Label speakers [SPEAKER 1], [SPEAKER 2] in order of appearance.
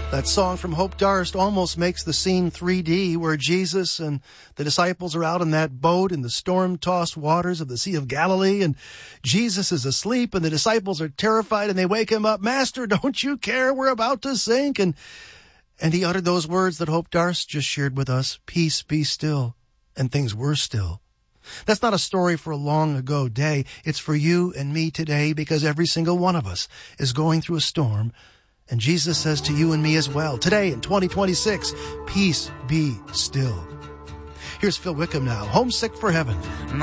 [SPEAKER 1] That song from Hope Darst almost makes the scene 3D, where Jesus and the disciples are out in that boat in the storm-tossed waters of the Sea of Galilee, and Jesus is asleep, and the disciples are terrified, and they wake him up. "Master, don't you care? We're about to sink." And he uttered those words that Hope Darst just shared with us, "Peace, be still," and things were still. That's not a story for a long ago day. It's for you and me today, because every single one of us is going through a storm. And Jesus says to you and me as well, today in 2026, peace be still. Here's Phil Wickham now, Homesick for Heaven.